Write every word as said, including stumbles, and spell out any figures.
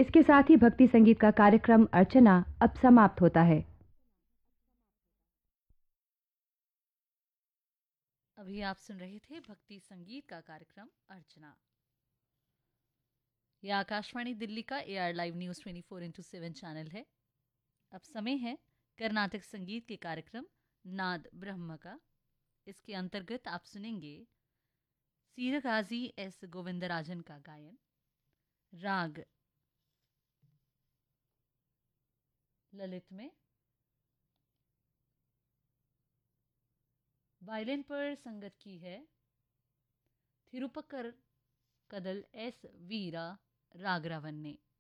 इसके साथ ही भक्ति संगीत का कार्यक्रम अर्चना अब समाप्त होता है। अभी आप सुन रहे थे भक्ति संगीत का कार्यक्रम अर्चना। यह आकाशवाणी दिल्ली का A R live news twenty four into seven channel है। अब समय है कर्नाटक संगीत के कार्यक्रम नाद ब्रह्म का। इसके अंतर्गत आप सुनेंगे सीरगाजी एस गोविंदराजन का गायन, राग ललित में। वायलिन पर संगत की है थिरुपकर कदल एस वीरा रागरावन ने।